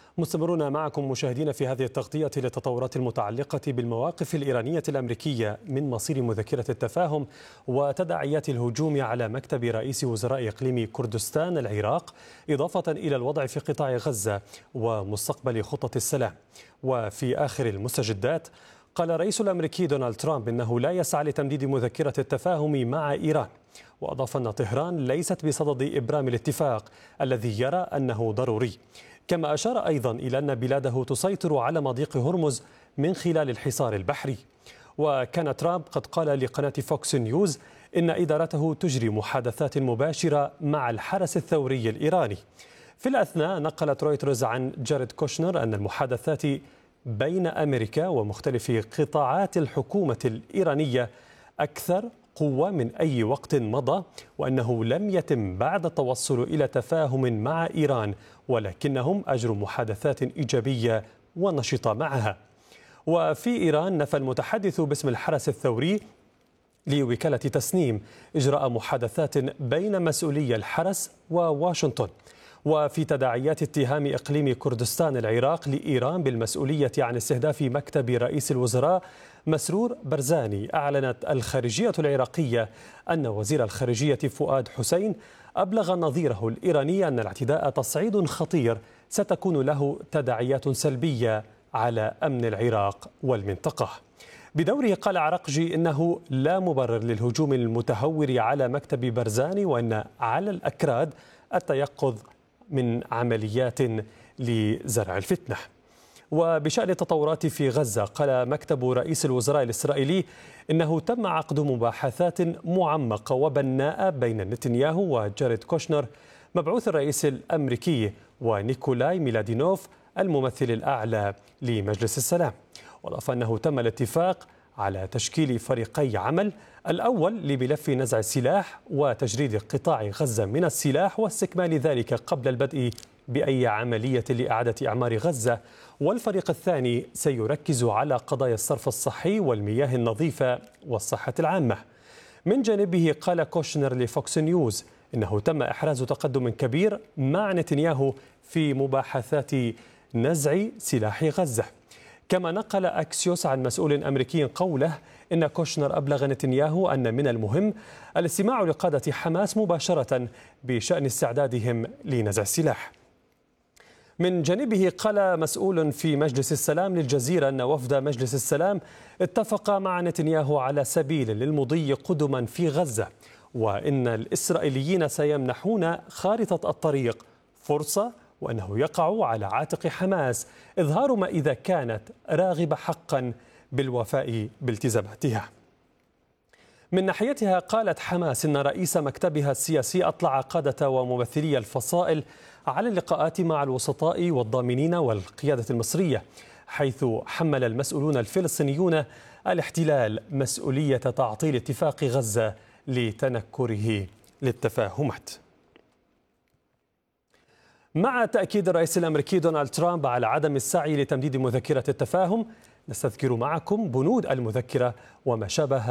مستمرون معكم مشاهدين في هذه التغطية للتطورات المتعلقة بالمواقف الإيرانية الأمريكية من مصير مذكرة التفاهم وتداعيات الهجوم على مكتب رئيس وزراء إقليم كردستان العراق، إضافة إلى الوضع في قطاع غزة ومستقبل خطة السلام. وفي آخر المستجدات، قال الرئيس الأمريكي دونالد ترامب إنه لا يسعى لتمديد مذكرة التفاهم مع إيران، وأضاف أن طهران ليست بصدد إبرام الاتفاق الذي يرى أنه ضروري. كما أشار أيضا إلى أن بلاده تسيطر على مضيق هرمز من خلال الحصار البحري. وكان ترامب قد قال لقناة فوكس نيوز إن إدارته تجري محادثات مباشرة مع الحرس الثوري الإيراني. في الأثناء، نقلت رويترز عن جاريد كوشنر أن المحادثات بين أمريكا ومختلف قطاعات الحكومة الإيرانية أكثر قوة من أي وقت مضى، وأنه لم يتم بعد التوصل إلى تفاهم مع إيران، ولكنهم أجروا محادثات إيجابية ونشطة معها. وفي إيران، نفى المتحدث باسم الحرس الثوري لوكالة تسنيم إجراء محادثات بين مسؤولي الحرس وواشنطن. وفي تداعيات اتهام إقليم كردستان العراق لإيران بالمسؤولية عن استهداف مكتب رئيس الوزراء مسرور برزاني، أعلنت الخارجية العراقية أن وزير الخارجية فؤاد حسين أبلغ نظيره الإيراني أن الاعتداء تصعيد خطير ستكون له تداعيات سلبية على أمن العراق والمنطقة. بدوره قال عرقجي إنه لا مبرر للهجوم المتهور على مكتب برزاني، وأن على الأكراد التيقظ من عمليات لزرع الفتنة. وبشأن التطورات في غزة، قال مكتب رئيس الوزراء الإسرائيلي إنه تم عقد مباحثات معمقة وبناءة بين نتنياهو وجاريد كوشنر مبعوث الرئيس الأمريكي ونيكولاي ميلادينوف الممثل الأعلى لمجلس السلام. وأضاف أنه تم الاتفاق على تشكيل فريقي عمل، الأول لملف نزع السلاح وتجريد قطاع غزة من السلاح واستكمال ذلك قبل البدء بأي عملية لإعادة إعمار غزة، والفريق الثاني سيركز على قضايا الصرف الصحي والمياه النظيفة والصحة العامة. من جانبه، قال كوشنر لفوكس نيوز إنه تم إحراز تقدم كبير مع نتنياهو في مباحثات نزع سلاح غزة. كما نقل أكسيوس عن مسؤول أمريكي قوله إن كوشنر أبلغ نتنياهو أن من المهم الاستماع لقادة حماس مباشرة بشأن استعدادهم لنزع السلاح. من جانبه، قال مسؤول في مجلس السلام للجزيرة أن وفد مجلس السلام اتفق مع نتنياهو على سبيل للمضي قدما في غزة، وإن الإسرائيليين سيمنحون خارطة الطريق فرصة، وأنه يقع على عاتق حماس إظهار ما إذا كانت راغبة حقا بالوفاء بالتزاماتها. من ناحيتها، قالت حماس إن رئيس مكتبها السياسي أطلع قادة وممثلي الفصائل على اللقاءات مع الوسطاء والضامنين والقيادة المصرية، حيث حمل المسؤولون الفلسطينيون الاحتلال مسؤولية تعطيل اتفاق غزة لتنكره للتفاهمات. مع تأكيد الرئيس الأمريكي دونالد ترامب على عدم السعي لتمديد مذكرة التفاهم، نستذكر معكم بنود المذكرة وما شابه